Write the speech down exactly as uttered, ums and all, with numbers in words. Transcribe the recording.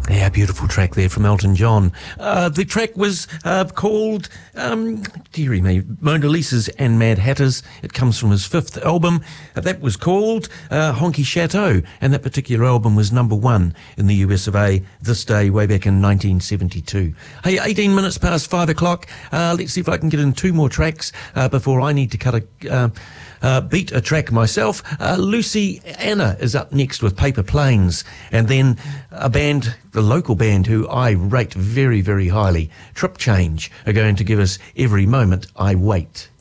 Yeah, beautiful track there from Elton John. Uh, the track was uh, called, um, dearie me, Mona Lisa's and Mad Hatters. It comes from his fifth album. Uh, that was called uh, Honky Chateau, and that particular album was number one in the U S of A this day, way back in nineteen seventy-two. Hey, eighteen minutes past five o'clock. Uh, let's see if I can get in two more tracks uh, before I need to cut a... Uh, Uh, beat a track myself. Uh, Lucy Anna is up next with Paper Planes, and then a band, the local band who I rate very, very highly, Trip Change, are going to give us Every Moment I Wait.